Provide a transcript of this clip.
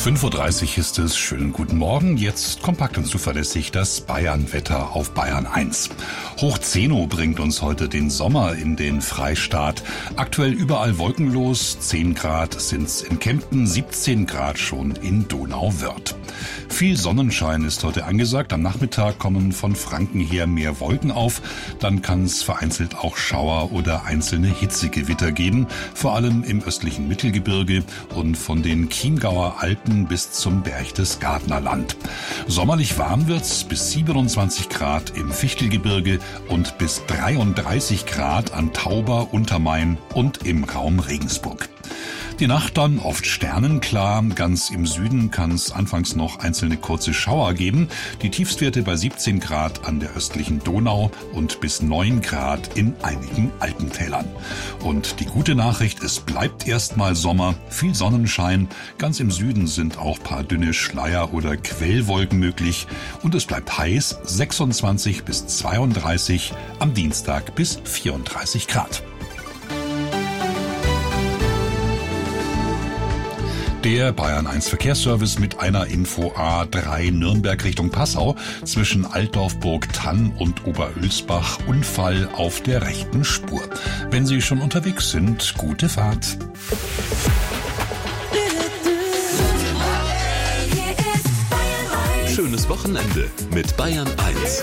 5:30 Uhr ist es. Schönen guten Morgen. Jetzt kompakt und zuverlässig das Bayern-Wetter auf Bayern 1. Hoch 10 Uhr bringt uns heute den Sommer in den Freistaat. Aktuell überall wolkenlos. 10 Grad sind's in Kempten, 17 Grad schon in Donauwörth. Viel Sonnenschein ist heute angesagt. Am Nachmittag kommen von Franken her mehr Wolken auf. Dann kann es vereinzelt auch Schauer oder einzelne Hitzegewitter geben. Vor allem im östlichen Mittelgebirge und von den Chiemgauer Alpen bis zum Berchtesgadener Land. Sommerlich warm wird's, bis 27 Grad im Fichtelgebirge und bis 33 Grad an Tauber, Untermain und im Raum Regensburg. Die Nacht dann oft sternenklar. Ganz im Süden kann es anfangs noch einzelne kurze Schauer geben. Die Tiefstwerte bei 17 Grad an der östlichen Donau und bis 9 Grad in einigen Alpentälern. Und die gute Nachricht, es bleibt erstmal Sommer, viel Sonnenschein. Ganz im Süden sind auch paar dünne Schleier- oder Quellwolken möglich. Und es bleibt heiß, 26 bis 32, am Dienstag bis 34 Grad. Der Bayern 1 Verkehrsservice mit einer Info A3 Nürnberg Richtung Passau zwischen Altdorf-Burg Tann und Oberölsbach. Unfall auf der rechten Spur. Wenn Sie schon unterwegs sind, gute Fahrt. Schönes Wochenende mit Bayern 1.